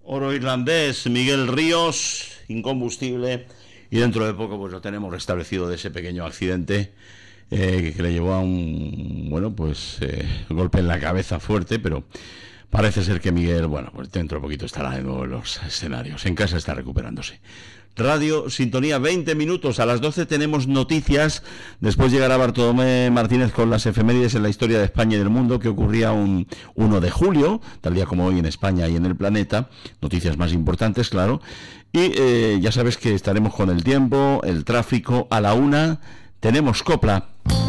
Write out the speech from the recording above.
Oro irlandés, Miguel Ríos, incombustible, y dentro de poco pues lo tenemos restablecido de ese pequeño accidente que le llevó a un golpe en la cabeza fuerte, pero parece ser que Miguel, pues dentro de poquito estará de nuevo en los escenarios. En casa está recuperándose. Radio Sintonía, 20 minutos. A las 12 tenemos noticias. Después llegará Bartolomé Martínez con las efemérides en la historia de España y del mundo, que ocurría un 1 de julio, tal día como hoy en España y en el planeta. Noticias más importantes, claro. Y ya sabes que estaremos con el tiempo, el tráfico. A la 1 tenemos copla.